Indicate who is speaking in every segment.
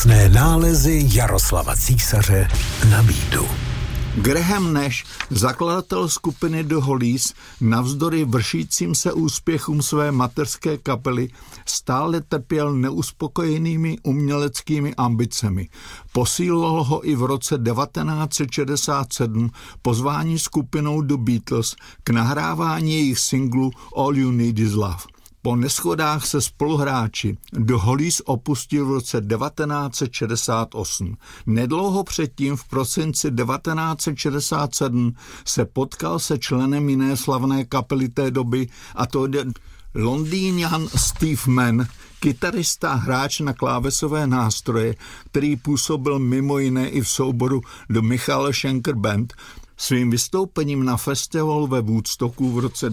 Speaker 1: Mocné nálezy Jaroslava Císaře na beatu.
Speaker 2: Graham Nash, zakladatel skupiny The Hollies, navzdory vršícím se úspěchům své mateřské kapely stále trpěl neuspokojenými uměleckými ambicemi. Posílilo ho i v roce 1967 pozvání skupinou The Beatles k nahrávání jejich singlu All You Need Is Love. Po neshodách se spoluhráči The Hollies opustil v roce 1968. Nedlouho předtím v prosinci 1967 se potkal se členem jiné slavné kapely té doby, a to Londýňan Steve Mann, kytarista a hráč na klávesové nástroje, který působil mimo jiné i v souboru The Michael Schenker Band. Svým vystoupením na festivalu ve Woodstocku v roce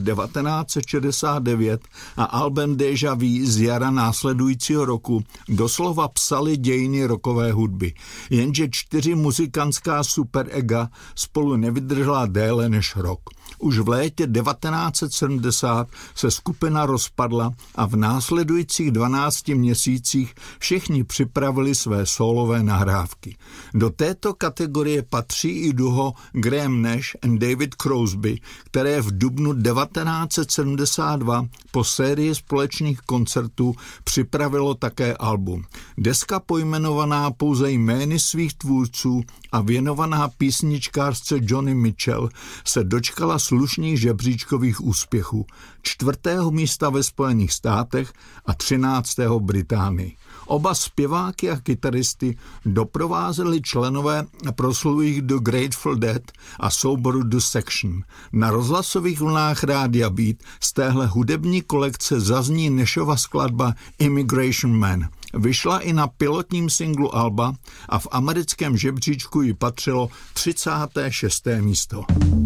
Speaker 2: 1969 a album Deja Vu z jara následujícího roku doslova psali dějiny rockové hudby. Jenže 4 muzikantská superega spolu nevydržela déle než rok. Už v létě 1970 se skupina rozpadla a v následujících 12 měsících všichni připravili své sólové nahrávky. Do této kategorie patří i duo Graham Nash and David Crosby, které v dubnu 1972 po sérii společných koncertů připravilo také album. Deska pojmenovaná pouze jmény svých tvůrců a věnovaná písničkářce Joni Mitchell se dočkala slušných žebříčkových úspěchů. 4. místa ve Spojených státech a 13. v Británii. Oba zpěváky a kytaristy doprovázeli členové proslulých The Grateful Dead a souboru The Section. Na rozhlasových vlnách Rádia Beat z téhle hudební kolekce zazní Nashova skladba Immigration Man. Vyšla i na pilotním singlu alba a v americkém žebříčku jí patřilo 36. místo.